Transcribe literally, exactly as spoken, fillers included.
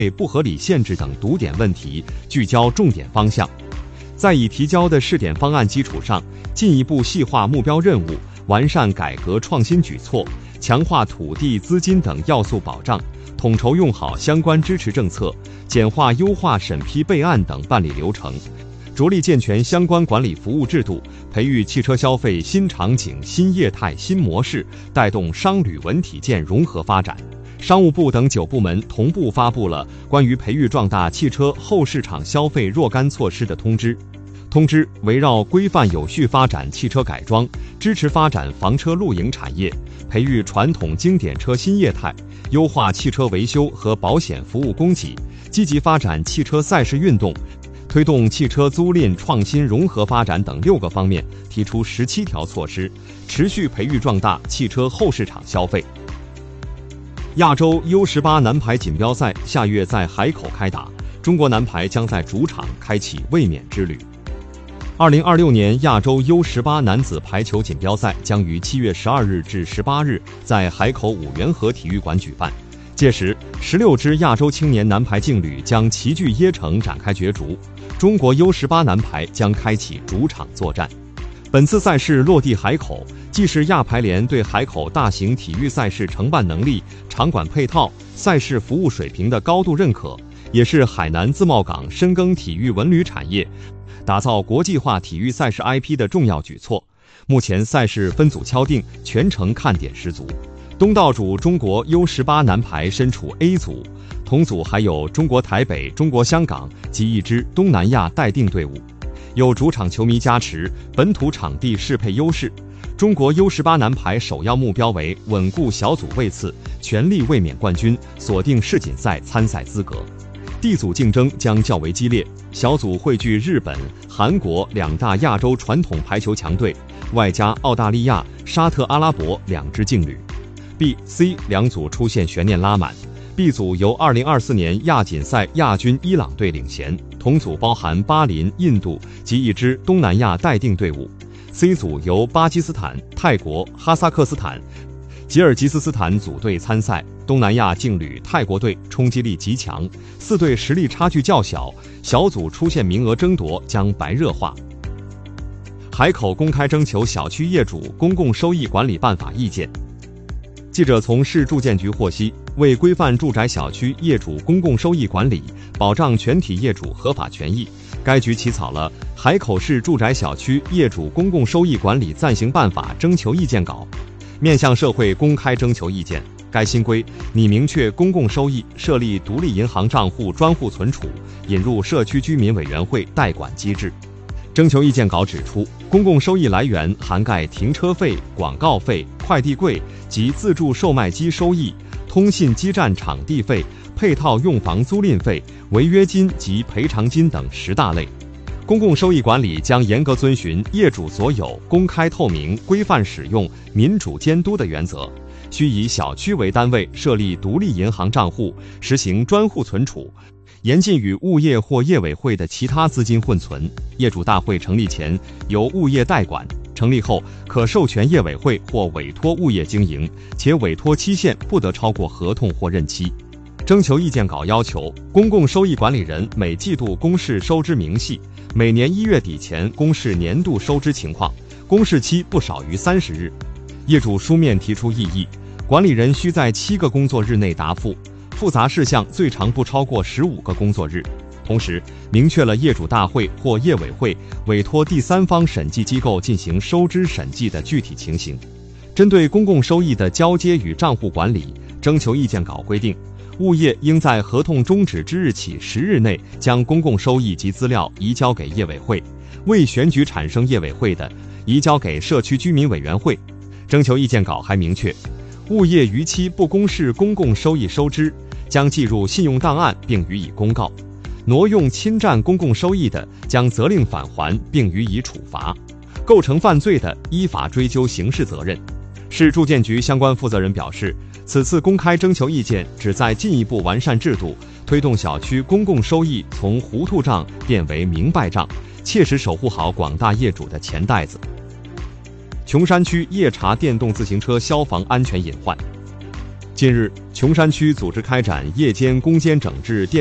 不合理限制等堵点问题，聚焦重点方向。在已提交的试点方案基础上，进一步细化目标任务，完善改革创新举措，强化土地、资金等要素保障，统筹用好相关支持政策，简化优化审批备案等办理流程，着力健全相关管理服务制度，培育汽车消费新场景、新业态、新模式，带动商旅文体建融合发展。商务部等九部门同步发布了关于培育壮大汽车后市场消费若干措施的通知。通知围绕规范有序发展汽车改装，支持发展房车露营产业，培育传统经典车新业态，优化汽车维修和保险服务供给，积极发展汽车赛事运动，推动汽车租赁创新融合发展等六个方面提出十七条措施，持续培育壮大汽车后市场消费。亚洲 U 十八 男排锦标赛下月在海口开打，中国男排将在主场开启卫冕之旅。二零二六年亚洲 U 十八 男子排球锦标赛将于七月十二日至十八日在海口五缘河体育馆举办，届时十六支亚洲青年男排劲旅将齐聚椰城展开角逐，中国 U 十八 男排将开启主场作战。本次赛事落地海口，既是亚排联对海口大型体育赛事承办能力、场馆配套、赛事服务水平的高度认可，也是海南自贸港深耕体育文旅产业，打造国际化体育赛事 I P 的重要举措。目前赛事分组敲定，全程看点十足。东道主中国 U 十八 男排身处 A 组，同组还有中国台北、中国香港及一支东南亚待定队伍。有主场球迷加持，本土场地适配优势。中国 U 十八 男排首要目标为稳固小组位次，全力卫冕冠军，锁定世锦赛参赛资格。D 组竞争将较为激烈，小组汇聚日本、韩国两大亚洲传统排球强队，外加澳大利亚、沙特阿拉伯两支劲旅。B、C 两组出现悬念拉满。B 组由二零二四年亚锦赛亚军伊朗队领衔，同组包含巴林、印度及一支东南亚待定队伍。C 组由巴基斯坦、泰国、哈萨克斯坦、吉尔吉斯斯坦组队参赛，东南亚劲旅泰国队冲击力极强，四队实力差距较小，小组出现名额争夺将白热化。海口公开征求小区业主公共收益管理办法意见。记者从市住建局获悉，为规范住宅小区业主公共收益管理，保障全体业主合法权益，该局起草了《海口市住宅小区业主公共收益管理暂行办法》征求意见稿，面向社会公开征求意见。该新规拟明确公共收益，设立独立银行账户专户存储，引入社区居民委员会代管机制。征求意见稿指出，公共收益来源涵盖停车费、广告费、快递柜及自助售卖机收益、通信基站场地费、配套用房租赁费、违约金及赔偿金等十大类。公共收益管理将严格遵循业主所有、公开透明、规范使用、民主监督的原则，需以小区为单位设立独立银行账户，实行专户存储，严禁与物业或业委会的其他资金混存。业主大会成立前由物业代管，成立后可授权业委会或委托物业经营，且委托期限不得超过合同或任期。征求意见稿要求，公共收益管理人每季度公示收支明细，每年一月底前公示年度收支情况，公示期不少于三十日。业主书面提出异议，管理人需在七个工作日内答复，复杂事项最长不超过十五个工作日。同时，明确了业主大会或业委会委托第三方审计机构进行收支审计的具体情形。针对公共收益的交接与账户管理，征求意见稿规定，物业应在合同终止之日起十日内将公共收益及资料移交给业委会，未选举产生业委会的，移交给社区居民委员会。征求意见稿还明确，物业逾期不公示公共收益收支，将记入信用档案并予以公告；挪用侵占公共收益的，将责令返还并予以处罚；构成犯罪的，依法追究刑事责任。市住建局相关负责人表示，此次公开征求意见旨在进一步完善制度，推动小区公共收益从糊涂账变为明白账，切实守护好广大业主的钱袋子。琼山区夜查电动自行车消防安全隐患。 近日，琼山区组织开展夜间攻坚整治电